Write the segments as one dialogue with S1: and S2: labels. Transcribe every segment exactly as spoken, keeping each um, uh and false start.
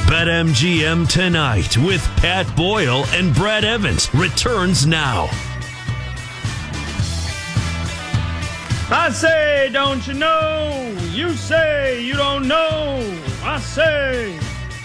S1: BetMGM Tonight with Pat Boyle and Brad Evans returns now.
S2: I say, don't you know? You say you don't know. I say,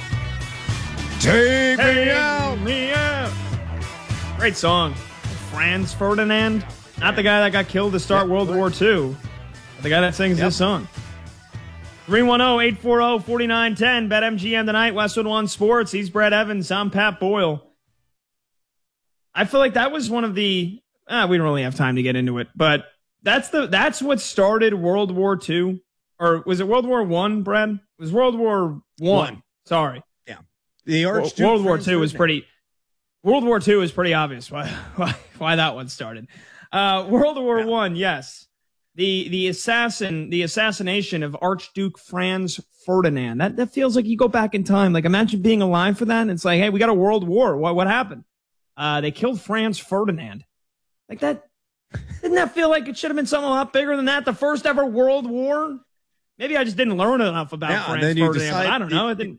S3: take,
S2: take
S3: me out.
S2: me out. Great song. Franz Ferdinand. Not the guy that got killed to start
S3: Yep.
S2: World War Two. But the guy that sings
S3: Yep.
S2: this song. three one zero, eight four zero, four nine one zero. BetMGM Tonight, Westwood One Sports. He's Brad Evans. I'm Pat Boyle. I feel like that was one of the... Ah, we don't really have time to get into it, but that's the that's what started World War Two. Or was it World War One, Brad? It was World War One.
S3: One.
S2: Sorry.
S3: Yeah. The Archduke
S2: World War
S3: Franz
S2: Two was
S3: Ferdinand.
S2: pretty... World War Two is pretty obvious why, why, why that one started. Uh, World War
S3: Yeah.
S2: One, yes. The the assassin, the assassination of Archduke Franz Ferdinand. That that feels like you go back in time. Like imagine being alive for that. And it's like, hey, we got a world war. What what happened? Uh, they killed Franz Ferdinand. Like that. Didn't that feel like it should have been something a lot bigger than that? The first ever world war. Maybe I just didn't learn enough about
S3: Yeah, and
S2: Franz
S3: then you
S2: Ferdinand.
S3: decide-
S2: But I don't know. It didn't.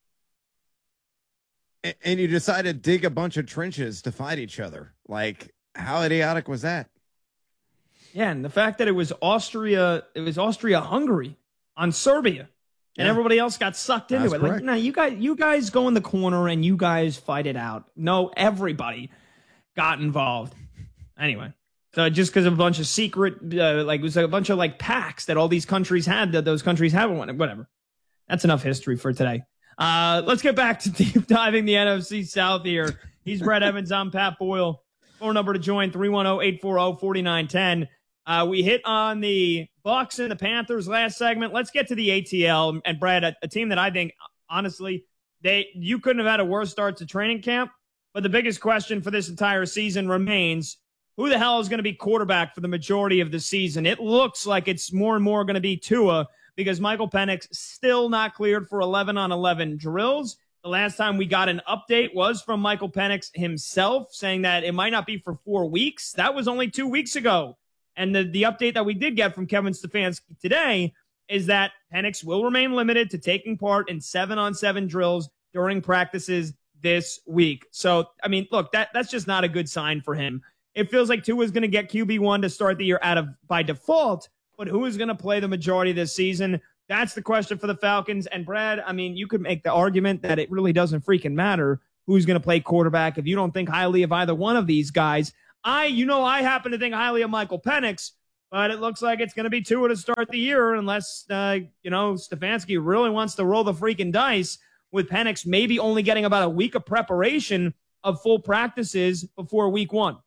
S3: And- And you decide to dig a bunch of trenches to fight each other. Like, how idiotic was that?
S2: Yeah, and the fact that it was Austria, it was Austria-Hungary on Serbia, and
S3: Yeah.
S2: everybody else got sucked into
S3: That's
S2: it. Like,
S3: correct.
S2: no, you guys, you guys go in the corner and you guys fight it out. No, everybody got involved. Anyway, so just because of a bunch of secret, uh, like it was a bunch of like pacts that all these countries had that those countries haven't won. Whatever. That's enough history for today. Uh, let's get back to deep diving the N F C South here. He's Brad Evans. I'm Pat Boyle. Phone number to join three one zero, eight four zero, four nine one zero. Uh, we hit on the Bucks and the Panthers last segment. Let's get to the A T L. And Brad, a, a team that I think, honestly, they you couldn't have had a worse start to training camp. But the biggest question for this entire season remains, who the hell is going to be quarterback for the majority of the season? It looks like it's more and more going to be Tua because Michael Penix still not cleared for eleven on eleven drills. The last time we got an update was from Michael Penix himself saying that it might not be for four weeks. That was only two weeks ago. And the, the update that we did get from Kevin Stefanski today is that Penix will remain limited to taking part in seven-on-seven drills during practices this week. So, I mean, look, that that's just not a good sign for him. It feels like Tua is going to get Q B one to start the year out of by default, but who is going to play the majority this season? That's the question for the Falcons. And Brad, I mean, you could make the argument that it really doesn't freaking matter who's going to play quarterback if you don't think highly of either one of these guys. I, you know, I happen to think highly of Michael Penix, but it looks like it's going to be Tua to start the year unless, uh, you know, Stefanski really wants to roll the freaking dice with Penix maybe only getting about a week of preparation of full practices before week one.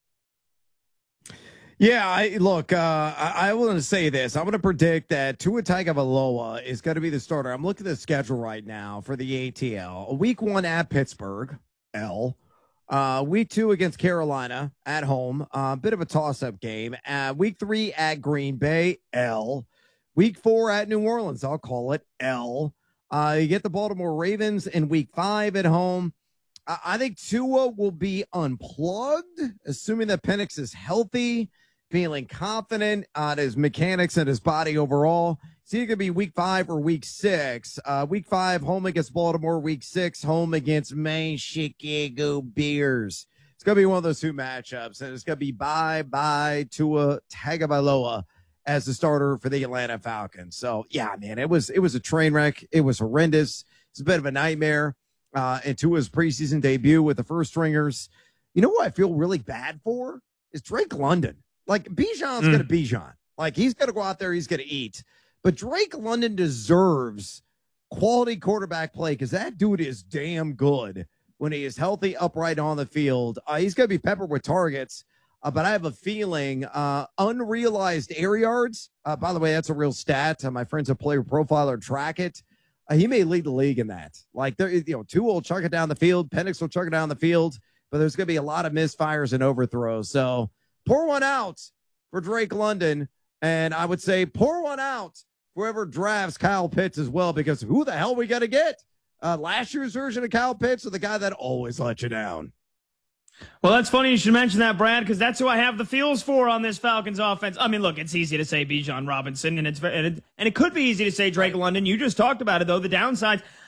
S3: Yeah, I look, uh, I, I want to say this. I'm going to predict that Tua Tagovailoa is going to be the starter. I'm looking at the schedule right now for the A T L. Week one at Pittsburgh, L. Uh, week two against Carolina at home. A uh, bit of a toss-up game. Uh, week three at Green Bay, L. Week four at New Orleans, I'll call it L. Uh, you get the Baltimore Ravens in week five at home. I, I think Tua will be unplugged, assuming that Penix is healthy, feeling confident on his mechanics and his body overall. It's either going to be week five or week six. Uh, week five, home against Baltimore. Week six, home against Maine Chicago Bears. It's going to be one of those two matchups, and it's going to be bye-bye Tua Tagovailoa as the starter for the Atlanta Falcons. So, yeah, man, it was it was a train wreck. It was horrendous. It's a bit of a nightmare. Uh, and Tua's preseason debut with the first stringers. You know what I feel really bad for? Is Drake London. Like, Bijan's mm. going to Bijan. Like, he's going to go out there. He's going to eat. But Drake London deserves quality quarterback play because that dude is damn good when he is healthy, upright on the field. Uh, he's going to be peppered with targets, uh, but I have a feeling uh, unrealized air yards. Uh, by the way, that's a real stat. Uh, my friends at Player Profiler track it. Uh, he may lead the league in that. Like, there, you know, Tua will chuck it down the field. Penix will chuck it down the field, but there's going to be a lot of misfires and overthrows. So pour one out for Drake London, and I would say pour one out whoever drafts Kyle Pitts as well, because who the hell we got to get? Uh, last year's version of Kyle Pitts or the guy that always let you down?
S2: Well, that's funny you should mention that, Brad, because that's who I have the feels for on this Falcons offense. I mean, look, it's easy to say Bijan Robinson, and it's and it, and it could be easy to say Drake London. You just talked about it, though. The downsides,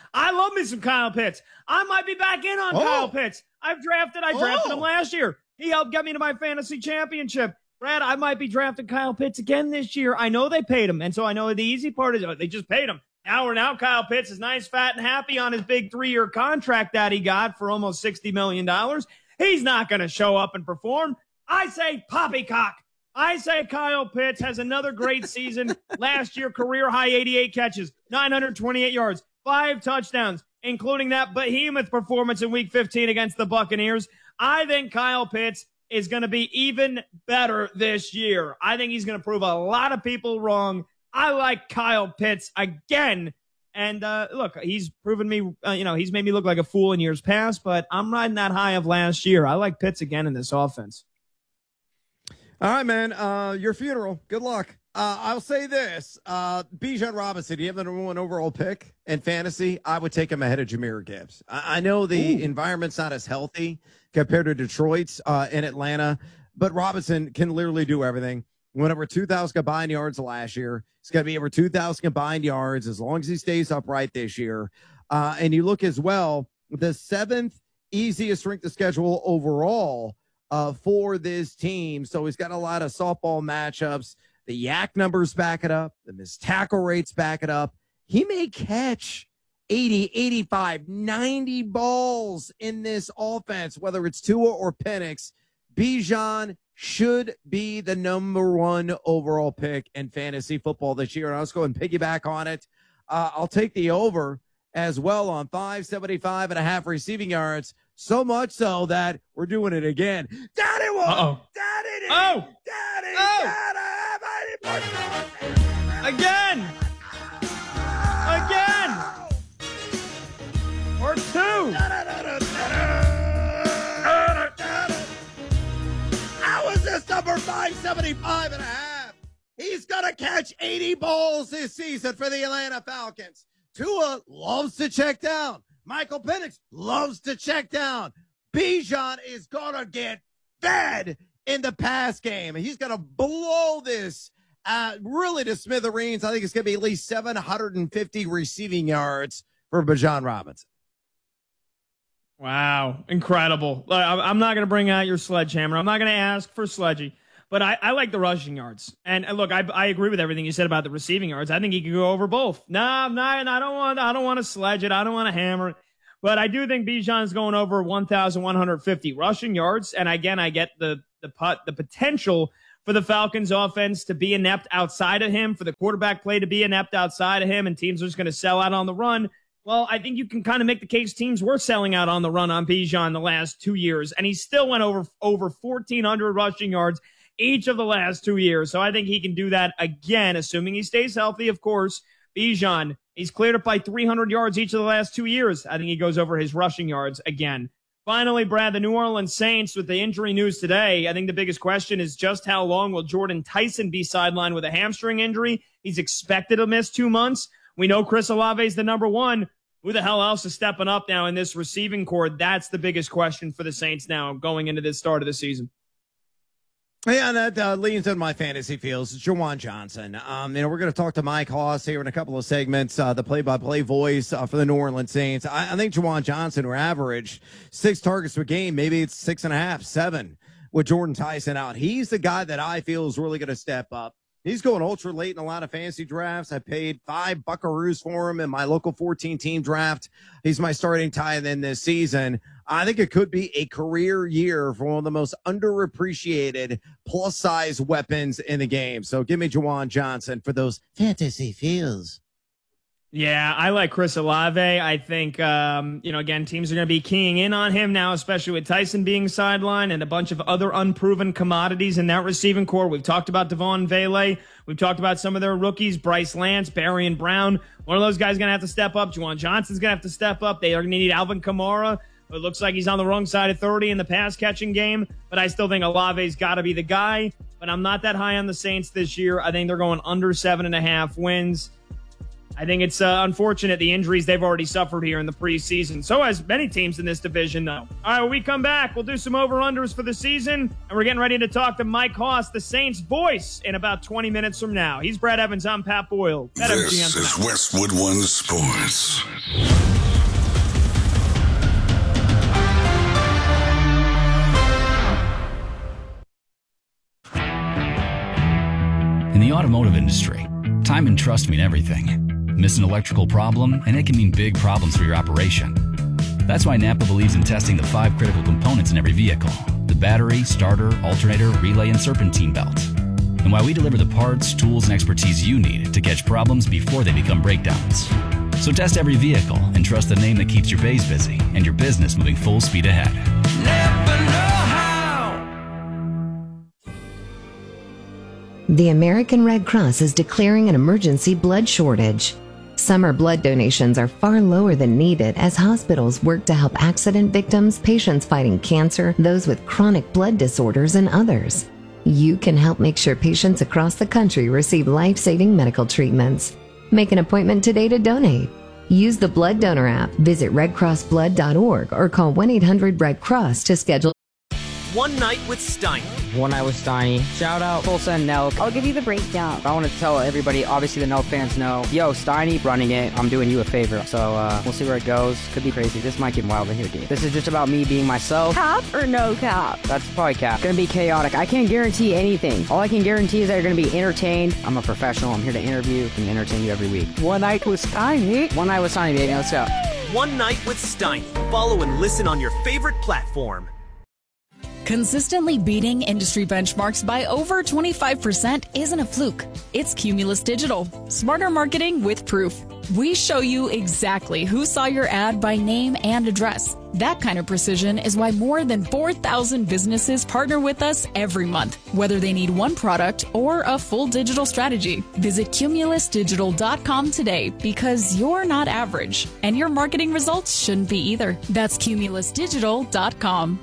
S2: I love me some Kyle Pitts. I might be back in on
S3: oh.
S2: Kyle Pitts. I've drafted. I drafted
S3: oh.
S2: him last year. He helped get me to my fantasy championship. Brad, I might be drafting Kyle Pitts again this year. I know they paid him, and so I know the easy part is they just paid him. Now we're now Kyle Pitts is nice, fat, and happy on his big three-year contract that he got for almost sixty million dollars. He's not going to show up and perform. I say poppycock. I say Kyle Pitts has another great season. Last year, career high eighty-eight catches, nine hundred twenty-eight yards, five touchdowns, including that behemoth performance in Week fifteen against the Buccaneers. I think Kyle Pitts is going to be even better this year. I think he's going to prove a lot of people wrong. I like Kyle Pitts again. And uh, look, he's proven me, uh, you know, he's made me look like a fool in years past, but I'm riding that high of last year. I like Pitts again in this offense.
S3: All right, man. Uh, your funeral. Good luck. Uh, I'll say this. Uh, Bijan Robinson, do you have the number one overall pick in fantasy? I would take him ahead of Jahmyr Gibbs. I, I know the Ooh. environment's not as healthy compared to Detroit's uh, in Atlanta, but Robinson can literally do everything. Went over two thousand combined yards last year. He's going to be over two thousand combined yards as long as he stays upright this year. Uh, and you look as well, the seventh easiest strength of schedule overall uh, for this team. So he's got a lot of softball matchups. The yak numbers back it up. The missed tackle rates back it up. He may catch eighty, eighty-five, ninety balls in this offense, whether it's Tua or Penix. Bijan should be the number one overall pick in fantasy football this year. And I'll just go and piggyback on it. Uh, I'll take the over as well on five seventy-five and a half receiving yards. So much so that we're doing it again. Daddy won!
S2: Uh-oh.
S3: Daddy did!
S2: Oh!
S3: Daddy!
S2: Oh!
S3: Daddy!
S2: Again! Again! Or two!
S3: How is this number five seventy-five and a half? He's going to catch eighty balls this season for the Atlanta Falcons. Tua loves to check down. Michael Penix loves to check down. Bijan is going to get fed in the pass game. He's going to blow this uh, really to smithereens. I think it's going to be at least seven hundred fifty receiving yards for Bijan Robinson.
S2: Wow. Incredible. I'm not going to bring out your sledgehammer. I'm not going to ask for Sledgy, but I, I like the rushing yards. And look, I, I agree with everything you said about the receiving yards. I think he could go over both. No, I'm not, I don't want, I don't want to sledge it. I don't want to hammer it. But I do think Bijan's going over one thousand one hundred fifty rushing yards. And again, I get the, the put, the potential for the Falcons offense to be inept outside of him, for the quarterback play to be inept outside of him, and teams are just going to sell out on the run. Well, I think you can kind of make the case teams were selling out on the run on Bijan the last two years, and he still went over over fourteen hundred rushing yards each of the last two years. So I think he can do that again, assuming he stays healthy, of course. Bijan, he's cleared up by three hundred yards each of the last two years. I think he goes over his rushing yards again. Finally, Brad, the New Orleans Saints, with the injury news today, I think the biggest question is just how long will Jordan Tyson be sidelined with a hamstring injury? He's expected to miss two months. We know Chris Olave is the number one. Who the hell else is stepping up now in this receiving corps? That's the biggest question for the Saints now going into this start of the season.
S3: Yeah, that uh, leans into my fantasy fields. It's Juwan Johnson. Um, you know, we're going to talk to Mike Hoss here in a couple of segments, uh, the play-by-play voice uh, for the New Orleans Saints. I, I think Juwan Johnson, who averaged six targets per game, maybe it's six and a half, seven, with Jordan Tyson out. He's the guy that I feel is really going to step up. He's going ultra late in a lot of fantasy drafts. I paid five buckaroos for him in my local fourteen-team draft. He's my starting tight end this season. I think it could be a career year for one of the most underappreciated plus-size weapons in the game. So give me Juwan Johnson for those fantasy feels.
S2: Yeah, I like Chris Olave. I think, um, you know, again, teams are going to be keying in on him now, especially with Tyson being sidelined and a bunch of other unproven commodities in that receiving core. We've talked about Devon Vele. We've talked about some of their rookies, Bryce Lance, Barry Brown. One of those guys is going to have to step up. Juwan Johnson's going to have to step up. They are going to need Alvin Kamara. It looks like he's on the wrong side of thirty in the pass-catching game, but I still think Olave's got to be the guy. But I'm not that high on the Saints this year. I think they're going under seven and a half wins. I think it's uh, unfortunate the injuries they've already suffered here in the preseason. So as many teams in this division know. All right, when we come back, we'll do some over-unders for the season, and we're getting ready to talk to Mike Hoss, the Saints' voice, in about twenty minutes from now. He's Brad Evans. I'm Pat Boyle.
S4: This is Westwood One Sports. automotive industry, time and trust mean everything. Miss an electrical problem, and it can mean big problems for your operation. That's why Napa believes in testing the five critical components in every vehicle: the battery, starter, alternator, relay, and serpentine belt. And why we deliver the parts, tools, and expertise you need to catch problems before they become breakdowns. So test every vehicle and trust the name that keeps your bays busy and your business moving full speed ahead.
S5: Napa know-how.
S6: The American Red Cross is declaring an emergency blood shortage. Summer blood donations are far lower than needed as hospitals work to help accident victims, patients fighting cancer, those with chronic blood disorders, and others. You can help make sure patients across the country receive life-saving medical treatments. Make an appointment today to donate. Use the Blood Donor app, visit red cross blood dot org, or call one eight hundred red cross to schedule.
S7: One Night with Steiny.
S8: One Night with Steiny. Shout out Tulsa and Nelk.
S9: I'll give you the breakdown.
S8: I want to tell everybody, obviously the Nelk fans know, yo, Steiny running it, I'm doing you a favor. So uh, we'll see where it goes. Could be crazy. This might get wild in here, dude. This is just about me being myself.
S9: Cap or no cap?
S8: That's probably cap. Gonna be chaotic. I can't guarantee anything. All I can guarantee is that you're gonna be entertained. I'm a professional. I'm here to interview and entertain you every week.
S9: One Night with Steiny.
S8: One Night with Steiny, baby. Let's go.
S7: One Night with Steiny. Follow and listen on your favorite platform.
S10: Consistently beating industry benchmarks by over twenty-five percent isn't a fluke. It's Cumulus Digital. Smarter marketing with proof. We show you exactly who saw your ad by name and address. That kind of precision is why more than four thousand businesses partner with us every month, whether they need one product or a full digital strategy. Visit cumulus digital dot com today because you're not average, and your marketing results shouldn't be either. That's cumulus digital dot com.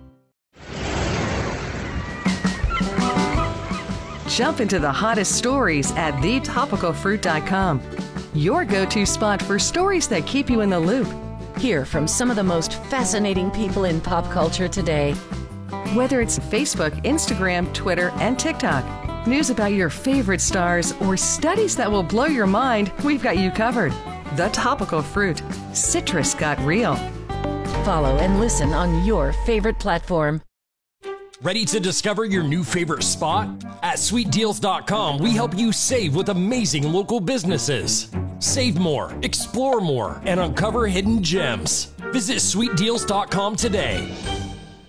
S11: Jump into the hottest stories at the topical fruit dot com. Your go-to spot for stories that keep you in the loop.
S12: Hear from some of the most fascinating people in pop culture today.
S11: Whether it's Facebook, Instagram, Twitter, and TikTok, news about your favorite stars, or studies that will blow your mind, we've got you covered. The Topical Fruit. Citrus got real.
S12: Follow and listen on your favorite platform.
S13: Ready to discover your new favorite spot? At sweet deals dot com, we help you save with amazing local businesses. Save more, explore more, and uncover hidden gems. Visit sweet deals dot com today.